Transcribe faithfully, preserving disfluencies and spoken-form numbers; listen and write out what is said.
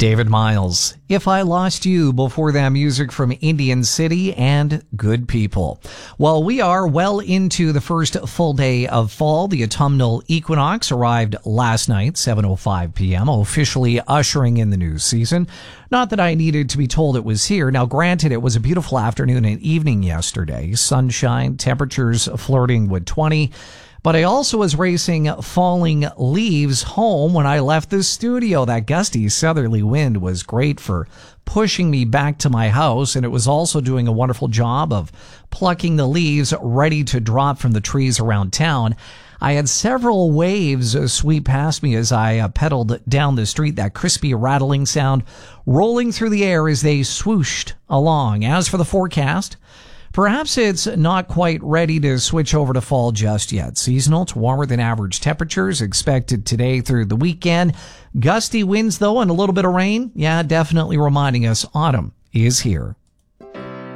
David Miles, If I Lost You, before that music from Indian City and Good People. Well, we are well into the first full day of fall. The autumnal equinox arrived last night, seven oh five p.m., officially ushering in the new season. Not that I needed to be told it was here. Now, granted, it was a beautiful afternoon and evening yesterday. Sunshine, temperatures flirting with twenty. But I also was racing falling leaves home when I left the studio. That gusty southerly wind was great for pushing me back to my house, and it was also doing a wonderful job of plucking the leaves ready to drop from the trees around town. I had several waves sweep past me as I uh, pedaled down the street, that crispy rattling sound rolling through the air as they swooshed along. As for the forecast, perhaps it's not quite ready to switch over to fall just yet. Seasonal to warmer than average temperatures expected today through the weekend. Gusty winds, though, and a little bit of rain. Yeah, definitely reminding us autumn is here.